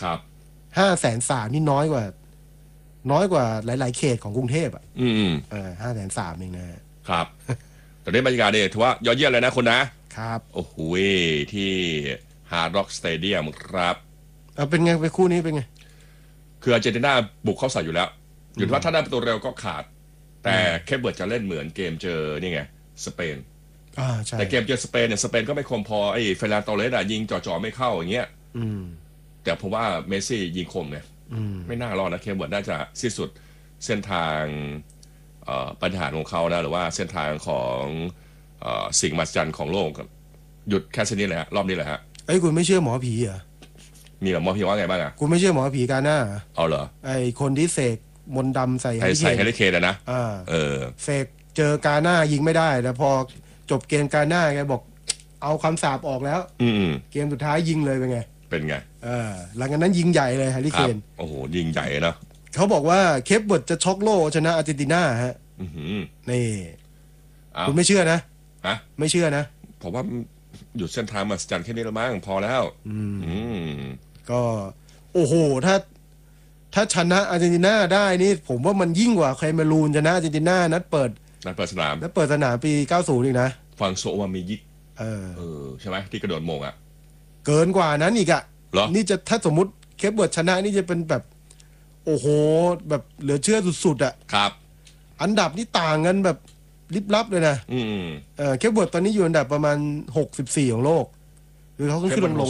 ครับ 503,000นี่น้อยกว่าหลายๆเขตของกรุงเทพอ่ะ503,000เองนะครับตอนนี้บรรยากาศเนี่ยถือว่ายอดเยี่ยมเลยนะคุณนะครับโอ้โหที่ฮาร์ดร็อกสเตเดียมครับเป็นไงไปคู่นี้เป็นไงคืออาร์เจนตินาบุกเข้าใส่อยู่แล้วอยู่ที่ว่าถ้าได้ประตูเร็วก็ขาดแต่เคปเบิร์ดจะเล่นเหมือนเกมเจอนี่ไงสเปนแต่เกมเจอสเปนเนี่ยสเปนก็ไม่คมพอไอ้เฟรนันโตเลสยิงจ่อๆไม่เข้าอย่างเงี้ยแต่ผมว่าเมสซี่ยิงคมเนี่ยไม่น่ารอดนะเคปเบิร์ดน่าจะสิ้นสุดเส้นทางปัญหาของเขานะหรือว่าเส้นทางของสิ่งมหัศจรรย์ของโลกหยุดแค่เส้นนี้เลยฮะรอบนี้เลยฮะคุณไม่เชื่อหมอผีเหรอมีหรอหมอผีว่าไงบ้างคุณไม่เชื่อหมอผีกาหน้าเอาเหรอคนที่เสกมนต์ดำใส่แฮร์รี่เคนนะเสกเจอกาหน้ายิงไม่ได้แต่พอจบเกมกาหน้าแกบอกเอาคำสาปออกแล้วเกมสุดท้ายยิงเลยเป็นไงหลังจากนั้นยิงใหญ่เลยแฮร์รี่เคนโอ้โหยิงใหญ่นะเขาบอกว่าเคปเบิร์ดจะช็อกโลกชนะอาร์เจนตินาฮะนี่คุณไม่เชื่อนะไม่เชื่อนะผมว่าหยุดเส้นทางมาสจันแค่นี้ละมั้งพอแล้วก็โอ้โหถ้าชนะอาร์เจนตินาได้นี่ผมว่ามันยิ่งกว่าเคมรูนชนะอาร์เจนตินานัดเปิดสนามปี 90อีกนะฟังโซวามิยิใช่ไหมที่กระโดดโมงเกินกว่านั้นอีกนี่จะถ้าสมมุติเคปเบิร์ดชนะนี่จะเป็นแบบโอ้โหแบบเหลือเชื่อสุดๆครับอันดับนี่ต่างกันแบบลิบลับเลยนะเคปเบิร์ดตอนนี้อยู่อันดับประมาณ64ของโลกคือเขาขึ้นลง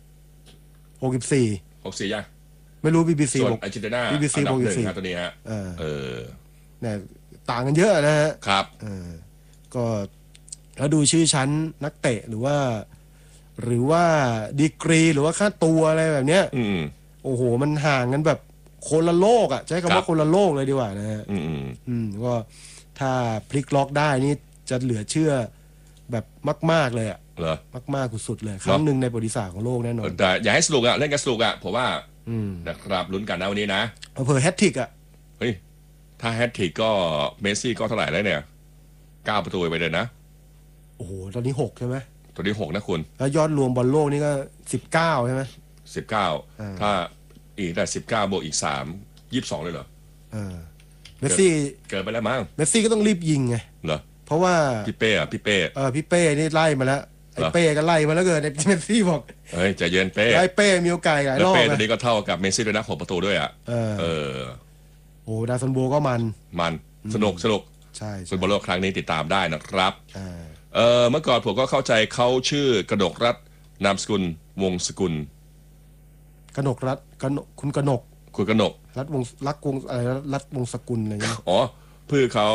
64 ยังไม่รู้ BBC ส่วนอาร์เจนตินาอันดับ 1ตัวนี้ฮะเนี่ยต่างกันเยอะนะฮะครับก็แล้วดูชื่อชั้นนักเตะหรือว่าดีกรีหรือว่าค่าตัวอะไรแบบเนี้ยโอ้โหมันห่างกันแบบคนละโลกใช้คำว่าคนละโลกเลยดีกว่านะฮะก็ถ้าพลิกล็อกได้นี่จะเหลือเชื่อแบบมากๆเลยเหรอมากๆสุดๆเลยครั้งหนึ่งในประวัติศาสตร์ของโลกแน่นอนแต่อย่าให้สนุกเล่นกันสนุกผมว่านะครับลุ้นกันนะวันนี้นะเผื่อแฮตทริกเฮ้ยถ้าแฮตทริกก็เมสซี่ก็เท่าไหร่แล้วเนี่ย9ประตูไปเลยนะโอ้โหตอนนี้6ใช่ไหมตอนนี้6นะคุณแล้วยอดรวมบอลโลกนี่ก็19ใช่ไหม 19ถ้าอีกแต่19บวกอีก3 22เลยเหรอเมสซี่เกิดไปแล้วมั้งเมสซี่ก็ต้องรีบยิงไงเหรอเพราะว่าพี่เป้พี่เป้นี่ไล่มาแล้วไอ้เป้ก็ไล่มาแล้วเกินเมสซี่บอกเฮ้ยใจเย็นเป้ไอ้เป้มีโอกาสหลายรอบเป้ตอนนี้ก็เท่ากับเมสซี่ด้วยนะ6ประตูด้วยโอ้ดาซันโบก็มันสนุกใช่ฟุตบอลโลกครั้งนี้ติดตามได้นะครับเมื่อก่อนผมก็เข้าใจเขาชื่อกนกรัตน์นามสกุลวงสกุลกนกรัตน์คุณกนกรัตวงอะไรรัตวงสกุลอะไรเงี้ยพือเขา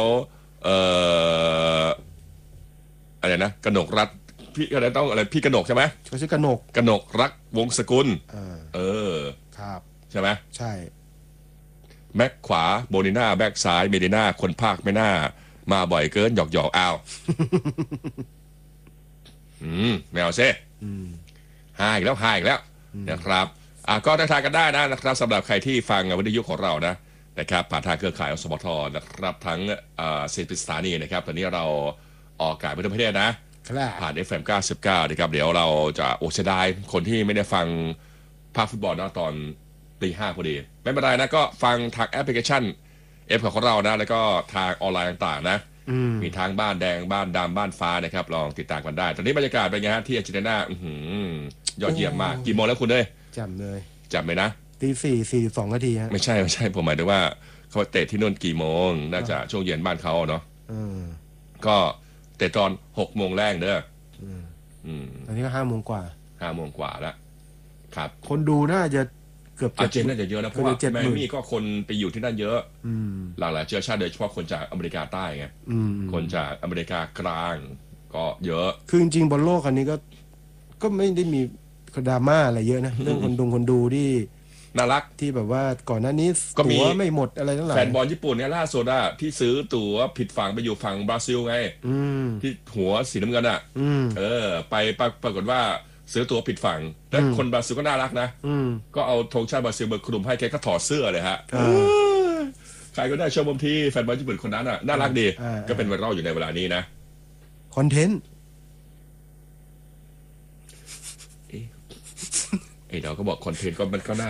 อะไรนะกนกรัตน์พี่อะไรต้องอะไรพี่กนกใช่ไหมเขาชื่อกนกรักวงสกุลครับใช่ไหมใช่แบ็คขวาโบนิน่าแบ็คซ้ายเมดิน่าคนภาคไม่น่ามาบ่อยเกินหยอกอ้าวไม่เอาซิหายอีกแล้วนะครับก็ทักทายกันได้นะครับสำหรับใครที่ฟังวิทยุของเรานะครับผ่านทางเครือข่ายอสมทนะครับทั้ง10 สถานีนะครับตอนนี้เราออกอากาศไปทั่วประเทศนะผ่าน FM 99นะครับเดี๋ยวเราจะเสียดายคนที่ไม่ได้ฟังภาคฟุตบอลตอนตี 5พอดีไม่เป็นไรนะก็ฟังทางแอปพลิเคชันของเราแล้วก็ทางออนไลน์ต่างๆนะมีทางบ้านแดงบ้านดำบ้านฟ้านะครับลองติดตามกันได้ตอนนี้บรรยากาศเป็นไงฮะที่อาร์เจนตินายอดเยี่ยมมากกี่โมงแล้วคุณจำเลยนะตี 4:42 นาทีฮะไม่ใช่ผมหมายถึงว่าเขาเตะที่นู่นกี่โมงน่าจะช่วงเย็นบ้านเขาเนาะก็เตะตอน6 โมงแรกเด้อตอนนี้ก็5 โมงกว่าแล้วครับคนดูน่าจะเกือบอาร์เจนน่าจะเยอะนะเพราะว่าแมมี่ก็คนไปอยู่ที่นั่นเยอะหลากหลายเชื้อชาติโดยเฉพาะคนจากอเมริกาใต้ไงคนจากอเมริกากลางก็เยอะคือจริงๆบอลโลกอันนี้ก็ไม่ได้มีดราม่าอะไรเยอะนะเรื่องคนดูที่น่ารักที่แบบว่าก่อนหน้านี้ตั๋วไม่หมดอะไรทั้งหลายแฟนบอลญี่ปุ่นเนี่ยล่าสุดที่ซื้อตั๋วผิดฝั่งไปอยู่ฝั่งบราซิลไงที่หัวสีน้ำเงินไปปรากฏว่าซื้อตั๋วผิดฝั่งและคนบราซิลก็น่ารักนะก็เอาธงชาติบราซิลมาคลุมให้แกก็ถอดเสื้อเลยฮะใครก็ได้ชมที่แฟนบอลญี่ปุ่นคนนั้นน่ารักดีก็เป็นไวรัลอยู่ในเวลานี้นะคอนเทนต์เดี๋ยวก็บอกคอนเทนต์ก็มันก็น่า